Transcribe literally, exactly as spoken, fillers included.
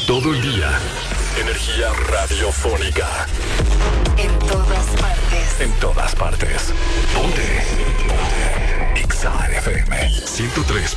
todo el día. Energía radiofónica. En todas partes. En todas partes. Ponte. Ponte. Exa F M ciento tres